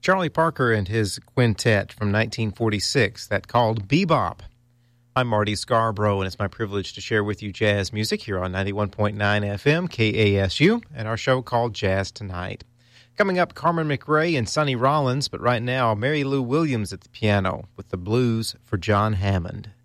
Charlie Parker and his quintet from 1946 that called Bebop. I'm Marty Scarborough, and it's my privilege to share with you jazz music here on 91.9 FM KASU and our show called Jazz Tonight. Coming up, Carmen McRae and Sonny Rollins, but right now, Mary Lou Williams at the piano with the blues for John Hammond.